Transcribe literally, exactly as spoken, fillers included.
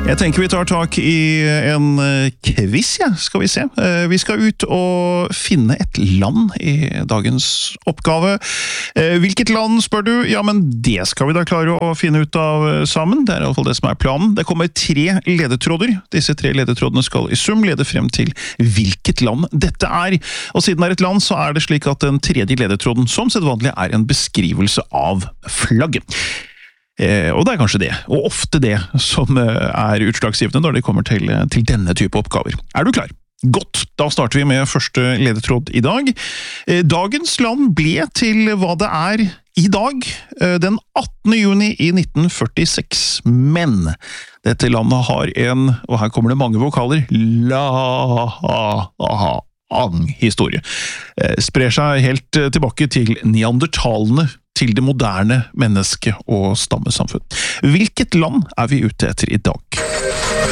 Jeg tenker vi tar tak i en quiz, ja, skal vi se. Vi skal ut og finne et land i dagens oppgave. Hvilket land, spør du? Ja, men det skal vi da klare å finne ut av sammen. Det er i alle fall det som er planen. Det kommer tre ledetråder. Disse tre ledetrådene skal i sum lede frem til hvilket land dette er. Og siden det er et land, så er det slik at den tredje ledetråden som sedvanlig er en beskrivelse av flagget. Eh, og det er kanskje det, og ofte det, som er utslagsgivende når det kommer til, til denne type oppgaver. Er du klar? Godt, da starter vi med første ledetråd i dag. Eh, dagens land ble til hva det er i dag, eh, den attende juni i nitten førtiseks. Men dette landet har en, og her kommer det mange vokaler, la-ha-ha-ang-historie. Eh, sprer seg helt tilbake til neandertalene, til det moderne menneske- og stammesamfunn. Hvilket land er vi ute etter i dag?